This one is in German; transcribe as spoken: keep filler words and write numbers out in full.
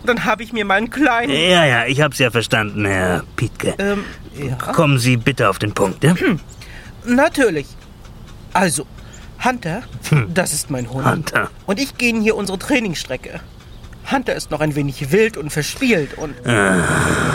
dann habe ich mir meinen kleinen... Ja, ja, ich hab's ja verstanden, Herr Pietke. Ähm, ja? Kommen Sie bitte auf den Punkt, ja? Hm, natürlich. Also, Hunter, hm. das ist mein Hund. Hunter. Und ich gehen hier unsere Trainingsstrecke. Hunter ist noch ein wenig wild und verspielt und... Ah.